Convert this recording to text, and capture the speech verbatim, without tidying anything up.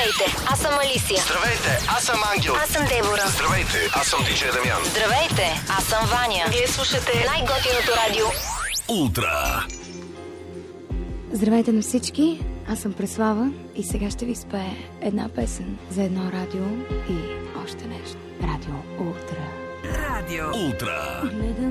Здравейте, аз съм Алисия. Здравейте, аз съм Ангел. Аз съм Дебора. Здравейте, аз съм диджей Дамян. Здравейте, аз съм Ваня. Вие слушате най-готиното радио Ултра. Здравейте на всички, аз съм Преслава и сега ще ви спее една песен за едно радио и още нещо. Радио Ултра. Радио Ултра. Гледам